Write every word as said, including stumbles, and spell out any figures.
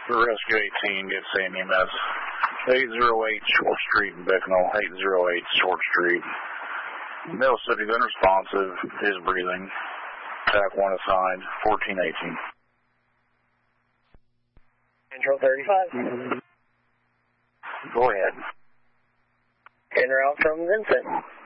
For Rescue eighteen, get same E M S. eight oh eight Short Street in Bicknell, eight oh eight Short Street. Male subject unresponsive, is breathing. Tac one assigned, fourteen eighteen. Control thirty-five. Go ahead. En route from Vincent.